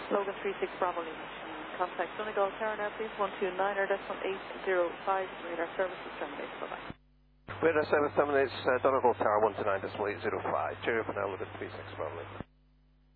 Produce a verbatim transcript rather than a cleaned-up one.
Logan three six Bravo Lima. Contact Donegal Tower now, please. one two nine or decimal eight zero five. Radar services terminated. Bye-bye. Radar service terminates uh, Donegal Tower one two nine decimal eight zero five. Cheerio for now, Logan three six Bravo Lima.